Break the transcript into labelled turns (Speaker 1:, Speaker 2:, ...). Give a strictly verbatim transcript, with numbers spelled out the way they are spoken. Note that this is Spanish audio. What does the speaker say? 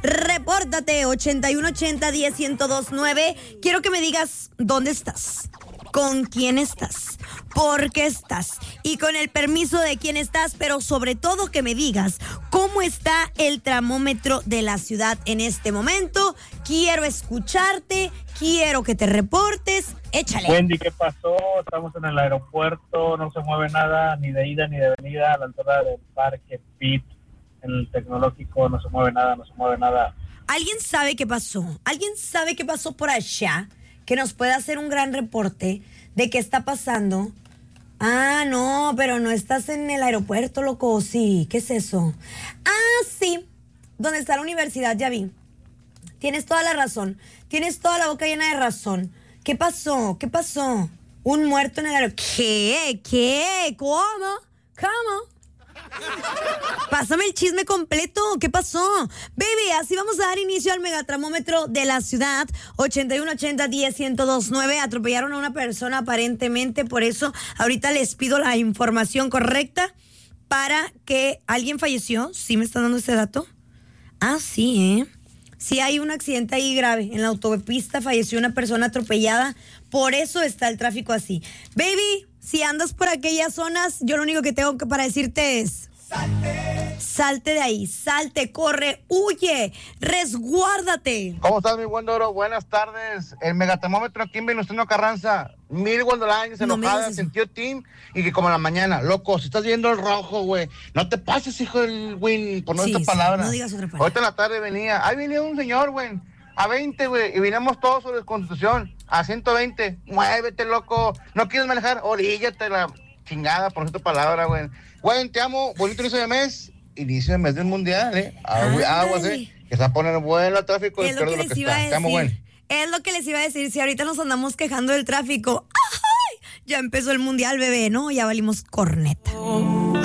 Speaker 1: Repórtate ochenta y uno ochenta, diez, ciento dos, nueve. Quiero que me digas dónde estás, con quién estás, por qué estás y con el permiso de quién estás, pero sobre todo que me digas cómo está el termómetro de la ciudad en este momento. Quiero escucharte, quiero que te reportes. Échale.
Speaker 2: Wendy, ¿qué pasó? Estamos en el aeropuerto, no se mueve nada, ni de ida ni de venida, a la altura del Parque Pitt, en el tecnológico, no se mueve nada, no se mueve nada.
Speaker 1: ¿Alguien sabe qué pasó? ¿Alguien sabe qué pasó por allá? Que nos pueda hacer un gran reporte de qué está pasando. Ah, no, pero no estás en el aeropuerto, loco, sí. ¿Qué es eso? Ah, sí, donde está la universidad, ya vi. Tienes toda la razón. Tienes toda la boca llena de razón. ¿Qué pasó? ¿Qué pasó? Un muerto en el aeropuerto. ¿Qué? ¿Qué? ¿Cómo? ¿Cómo? Pásame el chisme completo. ¿Qué pasó? Baby, así vamos a dar inicio al megatramómetro de la ciudad. ochenta y uno ochenta, diez, ciento dos, nueve. Atropellaron a una persona aparentemente. Por eso ahorita les pido la información correcta para que alguien falleció. ¿Sí me están dando ese dato? Ah, sí, ¿eh? Sí hay un accidente ahí grave. En la autopista falleció una persona atropellada. Por eso está el tráfico así. Baby, si andas por aquellas zonas, yo lo único que tengo que para decirte es... Salte. Salte de ahí, salte, corre, huye, resguárdate.
Speaker 3: ¿Cómo estás, mi buen Doro? Buenas tardes. El megatermómetro aquí en Venustiano Carranza. Mil guandolaños,
Speaker 1: No
Speaker 3: enojada, sentió Tim. Y que como en la mañana, loco, si estás viendo el rojo, güey, no te pases, hijo del Win, por no
Speaker 1: Sí,
Speaker 3: esta
Speaker 1: sí,
Speaker 3: palabra.
Speaker 1: no digas otra palabra.
Speaker 3: Ahorita en la tarde venía, ahí venía un señor, güey, a veinte, güey, y vinimos todos sobre Constitución, a ciento veinte. Muévete, loco. ¿No quieres manejar? Oríllate la chingada, por esta palabra, güey. Güey, te amo, bonito inicio de mes. Inicio de mes del mundial, ¿eh? Aguas, ¿eh? Que se va a poner bueno el tráfico.
Speaker 1: Es lo que
Speaker 3: de
Speaker 1: les
Speaker 3: lo que
Speaker 1: iba a
Speaker 3: está. Te amo,
Speaker 1: decir.
Speaker 3: güey.
Speaker 1: Es lo que les iba a decir. Si ahorita nos andamos quejando del tráfico, ¡ay! Ya empezó el mundial, bebé, ¿no? Ya valimos corneta.